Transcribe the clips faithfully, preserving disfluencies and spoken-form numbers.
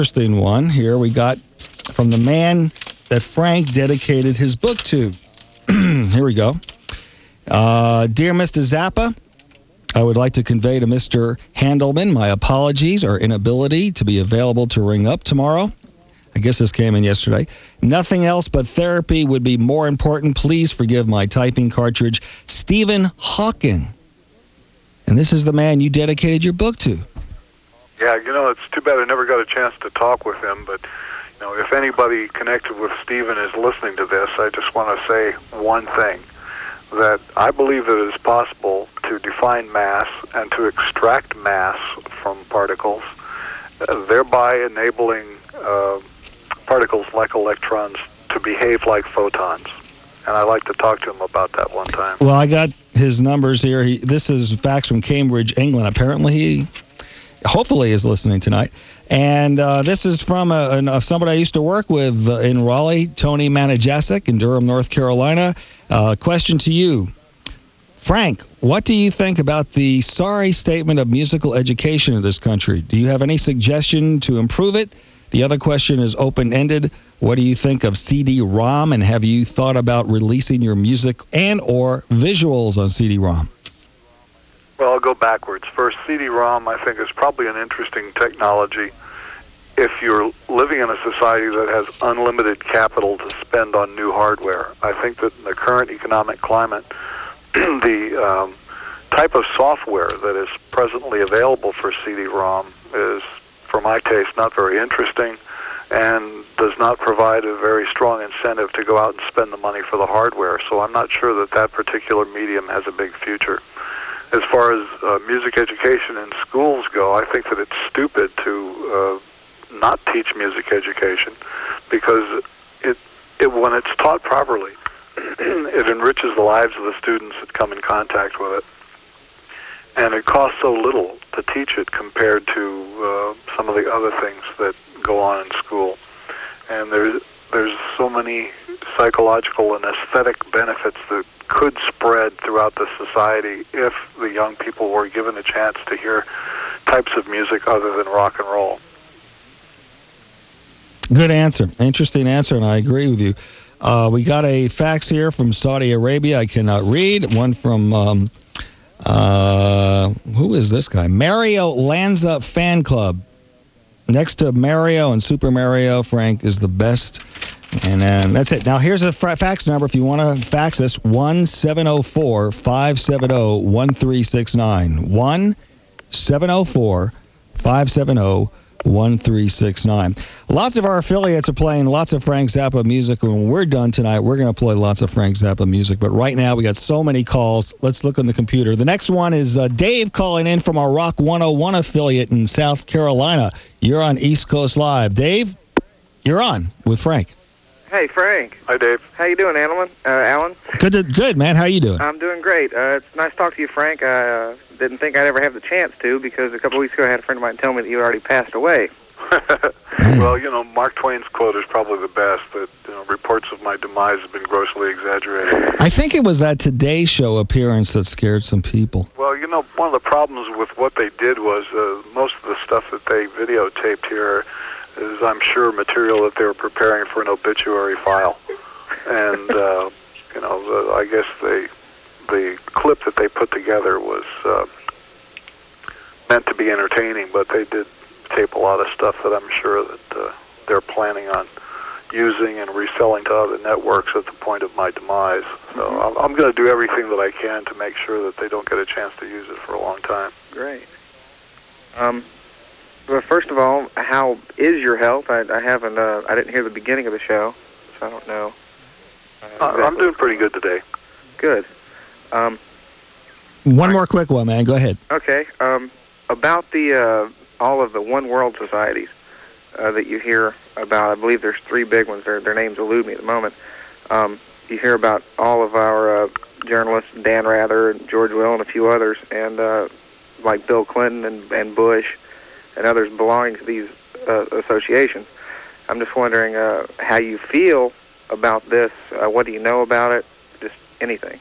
Interesting one here we got from the man that Frank dedicated his book to. Here we go. Uh, Dear Mister Zappa, I would like to convey to Mister Handelman my apologies or inability to be available to ring up tomorrow. I guess this came in yesterday. Nothing else but therapy would be more important. Please forgive my typing cartridge. Stephen Hawking. And this is the man you dedicated your book to. Yeah, you know, it's too bad I never got a chance to talk with him, but, you know, if anybody connected with Stephen is listening to this, I just want to say one thing, that I believe that it is possible to define mass and to extract mass from particles, uh, thereby enabling uh, particles like electrons to behave like photons. And I'd like to talk to him about that one time. Well, I got his numbers here. He, this is facts from Cambridge, England. Apparently he, hopefully, is listening tonight. And uh, this is from a, a, somebody I used to work with uh, in Raleigh, Tony Manajasic in Durham, North Carolina. Uh, question to you. Frank, what do you think about the sorry statement of musical education in this country? Do you have any suggestion to improve it? The other question is open-ended. What do you think of C D ROM, and have you thought about releasing your music and or visuals on C D ROM? Well, I'll go backwards. First, C D ROM, I think, is probably an interesting technology if you're living in a society that has unlimited capital to spend on new hardware. I think that in the current economic climate, the um, type of software that is presently available for C D ROM is, for my taste, not very interesting and does not provide a very strong incentive to go out and spend the money for the hardware. So I'm not sure that that particular medium has a big future. As far as uh, music education in schools go, I think that it's stupid to uh, not teach music education because it, it when it's taught properly, it enriches the lives of the students that come in contact with it. And it costs so little to teach it compared to uh, some of the other things that go on in school. And there's, there's so many psychological and aesthetic benefits that could spread throughout the society if the young people were given a chance to hear types of music other than rock and roll. Good answer. Interesting answer, and I agree with you. Uh, we got a fax here from Saudi Arabia I cannot read. One from, um, uh, who is this guy? Mario Lanza Fan Club. Next to Mario and Super Mario, Frank is the best. And then that's it. Now, here's a fax number if you want to fax us, one seven zero four, five seven zero, one three six nine. one seven zero four, five seven zero, one three six nine. Lots of our affiliates are playing lots of Frank Zappa music. When we're done tonight, we're going to play lots of Frank Zappa music. But right now, we got so many calls. Let's look on the computer. The next one is uh, Dave calling in from our Rock one oh one affiliate in South Carolina. You're on East Coast Live. Dave, you're on with Frank. Hey, Frank. Hi, Dave. How you doing, Alan? Uh, Alan? Good, to, good, man. How you doing? I'm doing great. Uh, it's nice to talk to you, Frank. I uh, didn't think I'd ever have the chance to because a couple weeks ago I had a friend of mine tell me that you already passed away. Well, you know, Mark Twain's quote is probably the best, that you know, reports of my demise have been grossly exaggerated. I think it was that Today Show appearance that scared some people. Well, you know, one of the problems with what they did was uh, most of the stuff that they videotaped here is, I'm sure, material that they were preparing for an obituary file. And, uh, you know, the, I guess the, the clip that they put together was uh, meant to be entertaining, but they did tape a lot of stuff that I'm sure that uh, they're planning on using and reselling to other networks at the point of my demise. So I'm, I'm going to do everything that I can to make sure that they don't get a chance to use it for a long time. Great. Um, well, first of all, how is your health? I, I haven't, uh, I didn't hear the beginning of the show, so I don't know. Uh, exactly. I'm doing pretty good today. Good. Um, One more quick one, man. Go ahead. Okay. Um, about the uh, all of the One World societies uh, that you hear about, I believe there's three big ones. Their, their names elude me at the moment. Um, you hear about all of our uh, journalists, Dan Rather and George Will and a few others, and uh, like Bill Clinton and, and Bush and others belonging to these uh, associations. I'm just wondering uh, how you feel about this. Uh, what do you know about it? Just anything.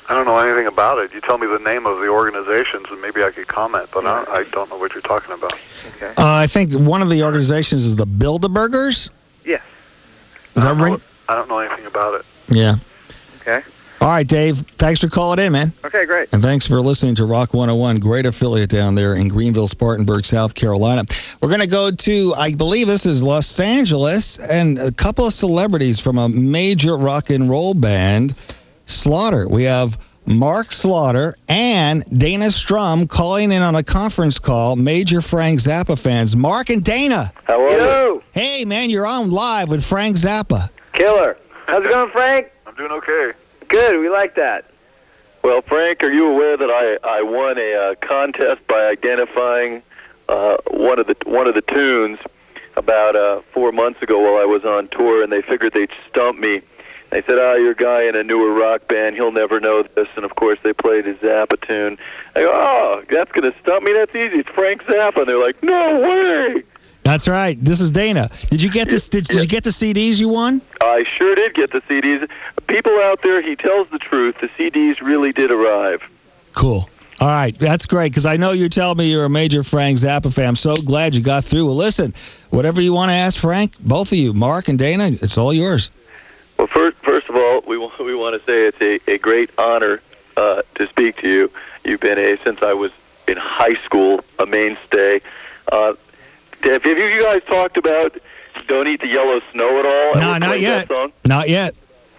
I don't know anything about it. You tell me the name of the organizations, and maybe I could comment, but I, I don't know what you're talking about. Okay. Uh, I think one of the organizations is the Bilderbergers. Yes. Does I that don't ring? know- I don't know anything about it. Yeah. Okay. All right, Dave. Thanks for calling in, man. Okay, great. And thanks for listening to Rock one oh one. Great affiliate down there in Greenville, Spartanburg, South Carolina. We're going to go to, I believe this is Los Angeles, and a couple of celebrities from a major rock and roll band, Slaughter. We have Mark Slaughter and Dana Strum calling in on a conference call, major Frank Zappa fans. Mark and Dana. How are you? Hey, man, you're on live with Frank Zappa. Killer. How's it going, Frank? I'm doing okay. Good. We like that. Well, Frank, are you aware that I, I won a uh, contest by identifying uh, one of the one of the tunes about uh, four months ago while I was on tour, and they figured they'd stump me. They said, "Oh, you're a guy in a newer rock band. He'll never know this." And of course, they played a Zappa tune. I go, "Oh, that's going to stump me? That's easy. It's Frank Zappa." And they're like, "No way!" That's right. This is Dana. Did you get this? Did, did you get the C Ds you won? I sure did get the C Ds. People out there, he tells the truth. The C Ds really did arrive. Cool. All right, that's great, because I know you tell me you're a major Frank Zappa fan. I'm so glad you got through. Well, listen, whatever you want to ask Frank, both of you, Mark and Dana, it's all yours. Well, first, first of all, we want, we want to say it's a, a great honor uh, to speak to you. You've been a, since I was in high school, a mainstay. Uh, have you guys talked about Don't Eat the Yellow Snow at all? No, not yet. Not yet.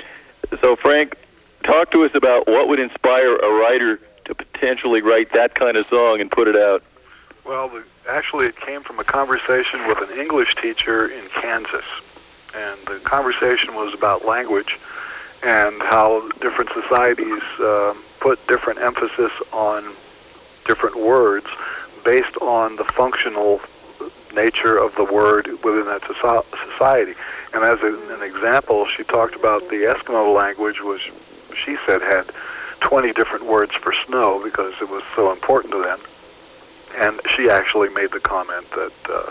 So, Frank, talk to us about what would inspire a writer to potentially write that kind of song and put it out. Well, the, actually, it came from a conversation with an English teacher in Kansas. And the conversation was about language and how different societies uh, put different emphasis on different words based on the functional nature of the word within that society. And as a, an example, she talked about the Eskimo language, which she said had twenty different words for snow because it was so important to them. And she actually made the comment that uh,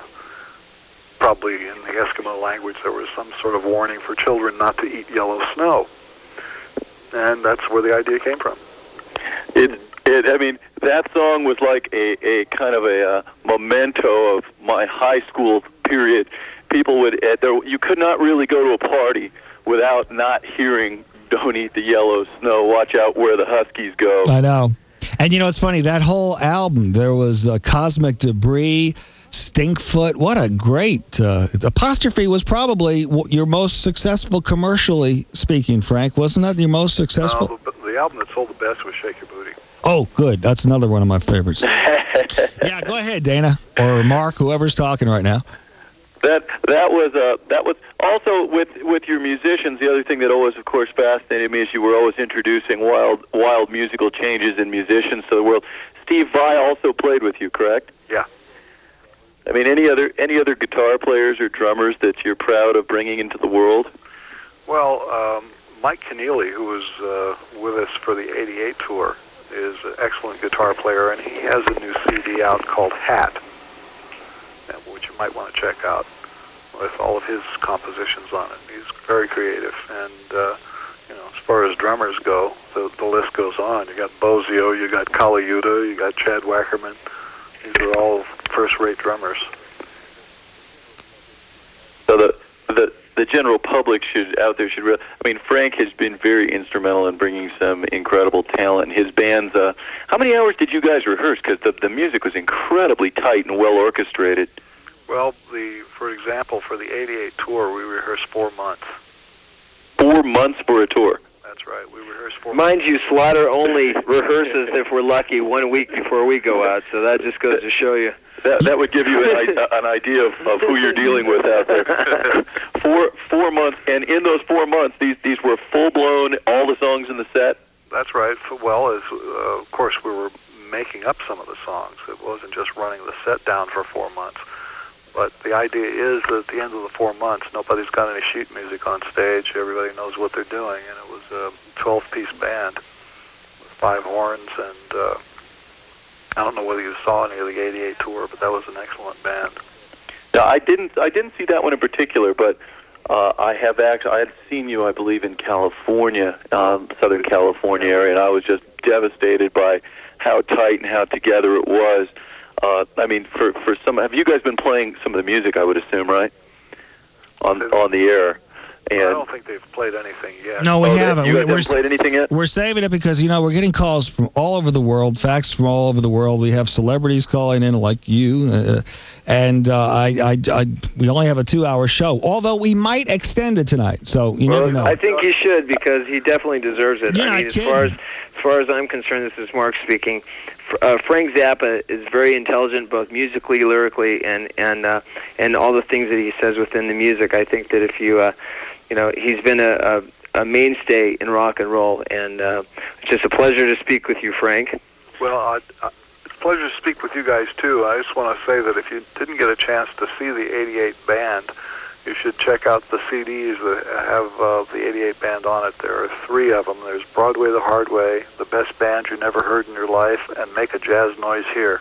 probably in the Eskimo language there was some sort of warning for children not to eat yellow snow. And that's where the idea came from. It, it, I mean, that song was like a, a kind of a uh, memento of my high school period. People would, uh, there, you could not really go to a party without not hearing "Don't Eat the Yellow Snow, Watch Out Where the Huskies Go." I know. And you know, it's funny, that whole album, there was uh, Cosmic Debris, Stinkfoot. What a great uh, Apostrophe was probably w- your most successful commercially speaking, Frank. Wasn't that your most successful? No, the, the album that sold the best was Shake Your Booty. Oh, good. That's another one of my favorites. Yeah, go ahead, Dana, or Mark, whoever's talking right now. That that was uh, that was also with with your musicians. The other thing that always, of course, fascinated me is you were always introducing wild wild musical changes in musicians to the world. Steve Vai also played with you, correct? Yeah. I mean, any other any other guitar players or drummers that you're proud of bringing into the world? Well, um, Mike Keneally, who was uh, with us for the eighty-eight tour, is an excellent guitar player, and he has a new C D out called Hat, which you might want to check out with all of his compositions on it. He's very creative, and uh, you know, as far as drummers go, the, the list goes on. You got Bozio, you got Kali Yuta, you got Chad Wackerman. These are all first-rate drummers. So the the the general public should out there should. Re- I mean, Frank has been very instrumental in bringing some incredible talent. His band's. Uh, how many hours did you guys rehearse? Because the the music was incredibly tight and well orchestrated. Well, the for example, for the eighty-eight tour, we rehearsed four months. Four months for a tour. That's right. We rehearsed four Mind months. you, Slaughter only rehearses, if we're lucky, one week before we go out, so that just goes to show you. That that would give you an, an idea of, of who you're dealing with out there. four four months, and in those four months, these these were full blown, all the songs in the set. That's right. So, well, as uh, of course we were making up some of the songs. It wasn't just running the set down for four months. But the idea is that at the end of the four months, nobody's got any sheet music on stage. Everybody knows what they're doing, and it was a twelve-piece band with five horns. And uh, I don't know whether you saw any of the eighty-eight tour, but that was an excellent band. Now, I didn't I didn't see that one in particular, but Uh, I have actually, I had seen you, I believe, in California, um, Southern California area, and I was just devastated by how tight and how together it was. Uh, I mean, for for some, have you guys been playing some of the music? I would assume, right? On on the air. And I don't think they've played anything yet. No, we oh, haven't. You guys we're, haven't played anything yet? We're saving it because, you know, we're getting calls from all over the world, facts from all over the world. We have celebrities calling in like you, uh, and uh, I, I, I, we only have a two-hour show, although we might extend it tonight, so you well, never know. I think you should because he definitely deserves it. You're I not mean, as kidding. far as, as far as I'm concerned, this is Mark speaking. Uh, Frank Zappa is very intelligent, both musically, lyrically, and and uh, and all the things that he says within the music. I think that if you, uh, you know, he's been a, a a mainstay in rock and roll, and uh, it's just a pleasure to speak with you, Frank. Well, I, I, it's a pleasure to speak with you guys, too. I just want to say that if you didn't get a chance to see the eighty-eight band, you should check out the C Ds that have uh, the eighty-eight band on it. There are three of them. There's Broadway the Hard Way, The Best Band You Never Heard in Your Life, and Make a Jazz Noise Here.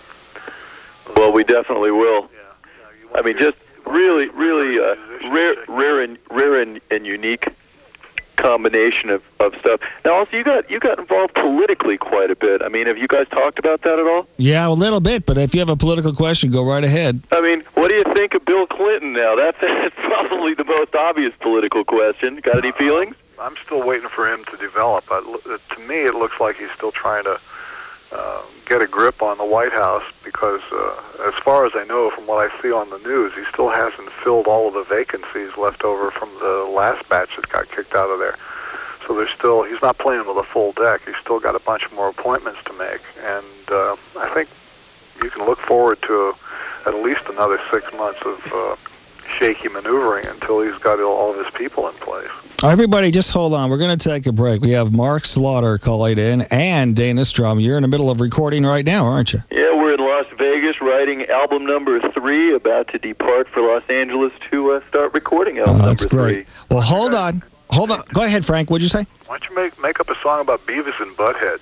Well, we definitely will. Yeah, yeah, you I want mean, to- just really, really uh, rare, rare, and rare and, and unique combination of, of stuff. Now, also, you got you got involved politically quite a bit. I mean, have you guys talked about that at all? Yeah, a little bit, but if you have a political question, go right ahead. I mean, what do you think of Bill Clinton now? That's, that's probably the most obvious political question. Got any feelings? I'm still waiting for him to develop. I, to me, it looks like he's still trying to uh, get a grip on the White House because, uh, as far as I know from what I see on the news, he still hasn't filled all of the vacancies left over from the last batch that got kicked out of there. So there's still, he's not playing with a full deck. He's still got a bunch more appointments to make. And uh, I think you can look forward to at least another six months of uh, shaky maneuvering until he's got all of his people in place. Everybody, just hold on. We're going to take a break. We have Mark Slaughter calling in and Dana Strum. You're in the middle of recording right now, aren't you? Yeah, we're in Las Vegas writing album number three, about to depart for Los Angeles to uh, start recording album Oh, number that's great. three. Well, hold on. Hold on. Go ahead, Frank. What'd you say? Why don't you make make up a song about Beavis and Butthead?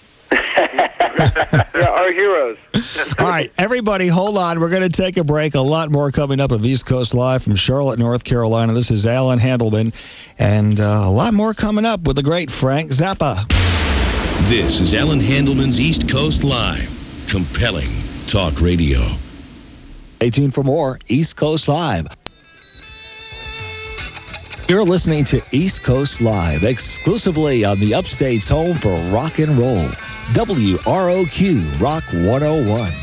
Yeah, our heroes. All right, everybody, hold on. We're going to take a break. A lot more coming up of East Coast Live from Charlotte, North Carolina. This is Alan Handelman, and uh, a lot more coming up with the great Frank Zappa. This is Alan Handelman's East Coast Live. Compelling talk radio. Stay tuned for more East Coast Live. You're listening to East Coast Live, exclusively on the Upstate's home for rock and roll. W R O Q Rock one oh one.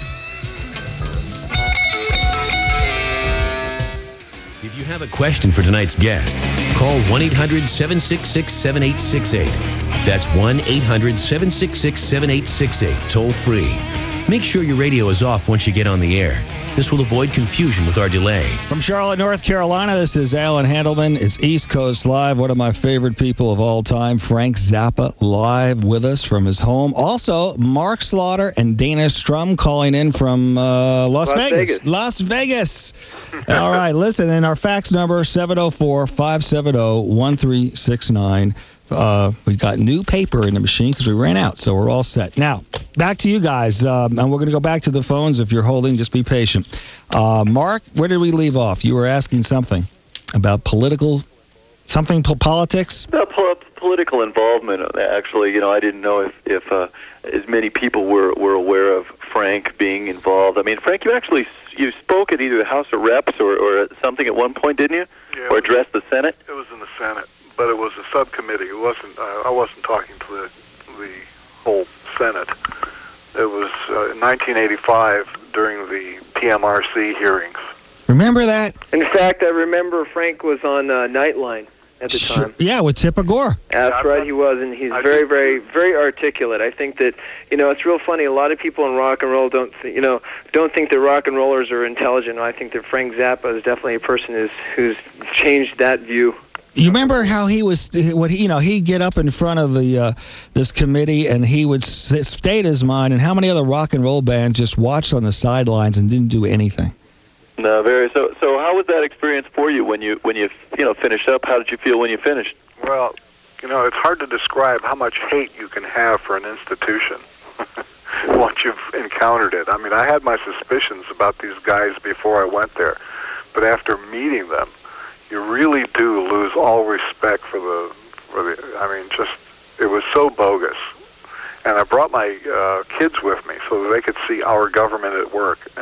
If you have a question for tonight's guest, call one eight hundred seven six six seven eight six eight. That's one eight hundred seven six six seven eight six eight, toll free. Make sure your radio is off once you get on the air. This will avoid confusion with our delay. From Charlotte, North Carolina, this is Alan Handelman. It's East Coast Live, one of my favorite people of all time, Frank Zappa, live with us from his home. Also, Mark Slaughter and Dana Strum calling in from uh, Las, Las Vegas. Vegas. Las Vegas. All right, listen, and our fax number, seven oh four, five seven oh, one three six nine. Uh, we got new paper in the machine because we ran out, so we're all set. Now, back to you guys, um, and we're going to go back to the phones. If you're holding, just be patient. Uh, Mark, where did we leave off? You were asking something about political, something po- politics? About po- political involvement, actually, you know, I didn't know if, if uh, as many people were, were aware of Frank being involved. I mean, Frank, you actually you spoke at either the House of Reps or, or something at one point, didn't you? Yeah, or addressed the Senate? It was in the Senate, but it was a subcommittee. It wasn't. Uh, I wasn't talking to the the whole Senate. It was uh, in nineteen eighty-five during the P M R C hearings. Remember that? In fact, I remember Frank was on uh, Nightline at the Sure. time. Yeah, with Tipper Gore. That's right, he was, and he's I very, think- very, very articulate. I think that, you know, it's real funny. A lot of people in rock and roll don't, th- you know, don't think that rock and rollers are intelligent. I think that Frank Zappa is definitely a person who's who's changed that view. You remember how he was, what he, you know, he'd get up in front of the uh, this committee and he would s- state his mind, and how many other rock and roll bands just watched on the sidelines and didn't do anything. No, very. So, so how was that experience for you when you when you you know finished up? How did you feel when you finished? Well, you know, it's hard to describe how much hate you can have for an institution once you've encountered it. I mean, I had my suspicions about these guys before I went there, but after meeting them, you really do lose all respect for the, for the. I mean, just it was so bogus. And I brought my uh, kids with me so that they could see our government at work.